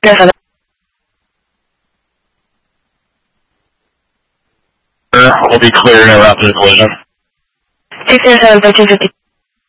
Will be clear no after the collision. 607 1350.